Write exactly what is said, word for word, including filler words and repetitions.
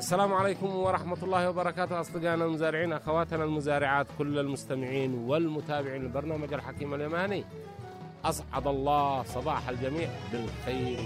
السلام عليكم ورحمة الله وبركاته أصدقائنا المزارعين، أخواتنا المزارعات، كل المستمعين والمتابعين لبرنامج الحكيم اليماني. أسعد الله صباح الجميع بالخير